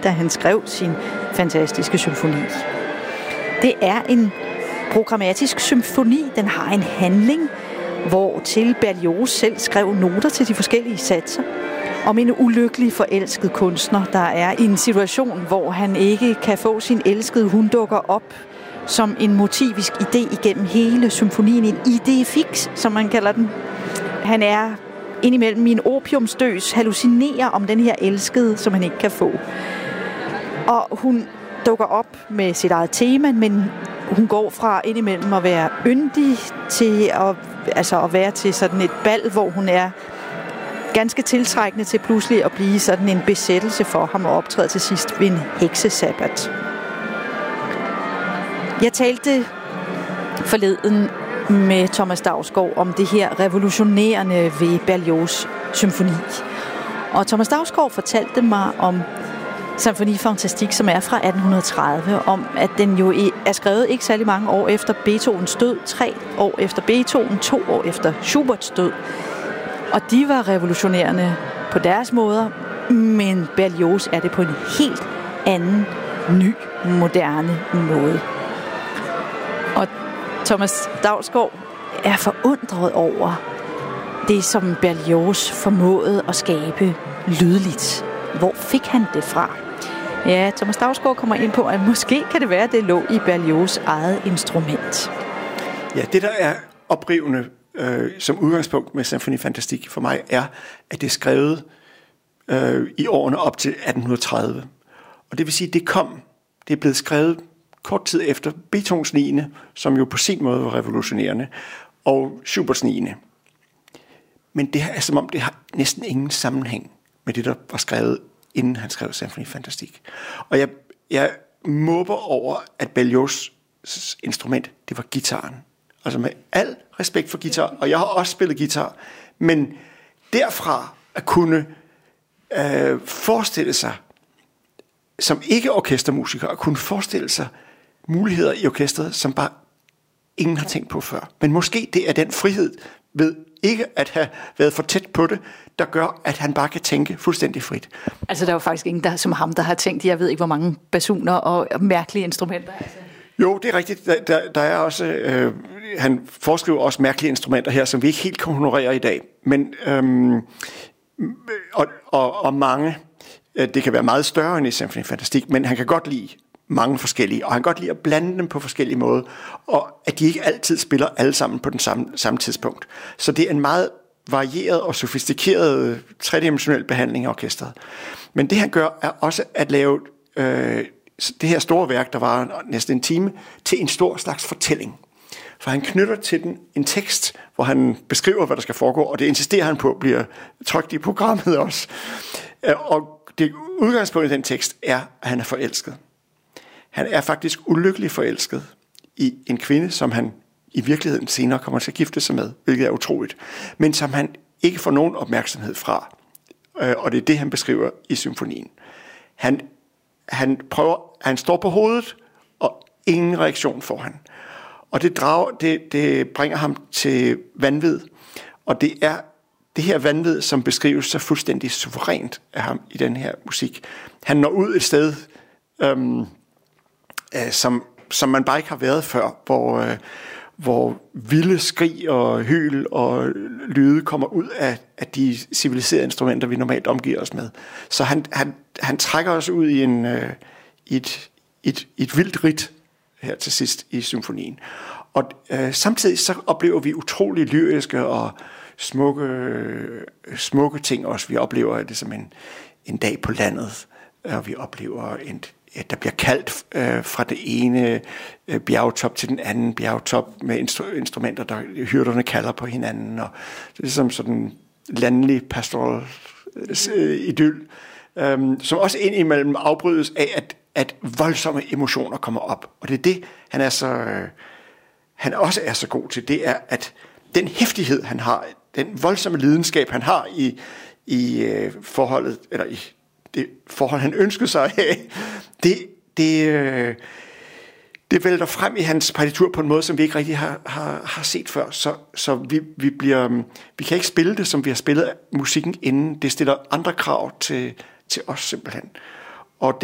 da han skrev sin fantastiske symfoni. Det er en programmatisk symfoni. Den har en handling, hvor til Berlioz selv skrev noter til de forskellige satser om en ulykkelig forelsket kunstner, der er i en situation, hvor han ikke kan få sin elskede. Hun dukker op som en motivisk idé igennem hele symfonien. En idé fix, som man kalder den. Han er indimellem i en opiumsdøs, hallucinerer om den her elskede, som han ikke kan få. Og hun dukker op med sit eget tema, men hun går fra indimellem at være yndig til at være til sådan et bal, hvor hun er ganske tiltrækkende til pludselig at blive sådan en besættelse for ham og optræde til sidst ved en heksesabbat. Jeg talte forleden med Thomas Dausgaard om det her revolutionerende ved Berlioz' symfoni. Og Thomas Dausgaard fortalte mig om Symphonie Fantastique, som er fra 1830, om at den jo er skrevet ikke særlig mange år efter Beethovens død, 3 år efter Beethoven, 2 år efter Schuberts død. Og de var revolutionerende på deres måder, men Berlioz er det på en helt anden, ny, moderne måde. Og Thomas Dausgaard er forundret over det, som Berlioz formåede at skabe lydligt. Hvor fik han det fra? Ja, Thomas Dausgaard kommer ind på, at måske kan det være, at det lå i Berlioz' eget instrument. Ja, det der er oprivende som udgangspunkt med Symphonie Fantastique for mig, er, at det er skrevet i årene op til 1830. Og det vil sige, det er blevet skrevet kort tid efter Beethovens 9., som jo på sin måde var revolutionerende, og Schuberts 9. Men det er som om, det har næsten ingen sammenhæng med det, der var skrevet, inden han skrev Symphonie Fantastique. Og jeg måber over, at Berlioz' instrument, det var guitaren. Altså med al respekt for guitar, og jeg har også spillet guitar, men derfra at kunne forestille sig, som ikke orkestermusiker, at kunne forestille sig muligheder i orkestret, som bare ingen har tænkt på før. Men måske det er den frihed ved ikke at have været for tæt på det, der gør, at han bare kan tænke fuldstændig frit. Altså der er jo faktisk ingen, der som ham, der har tænkt, jeg ved ikke, hvor mange basuner og mærkelige instrumenter. Altså. Jo, det er rigtigt. Der er også, han foreskriver også mærkelige instrumenter her, som vi ikke helt kan honorere i dag. Men, og mange, det kan være meget større end i Symphonie Fantastique, men han kan godt lide mange forskellige, og han kan godt lide at blande dem på forskellige måder, og at de ikke altid spiller alle sammen på den samme tidspunkt. Så det er en meget varieret og sofistikeret tredimensionel behandling af orkestret. Men det han gør, er også at lave det her store værk, der var næsten en time, til en stor slags fortælling. For han knytter til den en tekst, hvor han beskriver, hvad der skal foregå, og det insisterer han på, bliver trykt i programmet også. Og det udgangspunkt i den tekst er, at han er forelsket. Han er faktisk ulykkelig forelsket i en kvinde, som han i virkeligheden senere kommer til at gifte sig med, hvilket er utroligt, men som han ikke får nogen opmærksomhed fra. Og det er det, han beskriver i symfonien. Han står på hovedet, og ingen reaktion får han. Og det bringer ham til vanvid. Og det er det her vanvid, som beskrives så fuldstændig suverænt af ham i den her musik. Han når ud et sted, som man bare ikke har været før, hvor vilde skrig og hyl og lyde kommer ud af de civiliserede instrumenter, vi normalt omgiver os med. Så han trækker os ud i et vildt ridt her til sidst i symfonien. Og samtidig så oplever vi utrolig lyriske og smukke ting også. Vi oplever det som en dag på landet, og vi oplever der bliver kaldt fra det ene bjergtop til den anden bjergtop med instrumenter, der hyrderne kalder på hinanden, og det er som sådan landlig pastoral idyll, som også indimellem afbrydes af, at voldsomme emotioner kommer op. Og det er det, han også er så god til, det er, at den heftighed, han har, den voldsomme lidenskab, han har i forholdet, eller i det forhold, han ønskede sig af, det vælter frem i hans partitur på en måde, som vi ikke rigtig har set før. Så vi kan ikke spille det, som vi har spillet musikken inden. Det stiller andre krav til os simpelthen.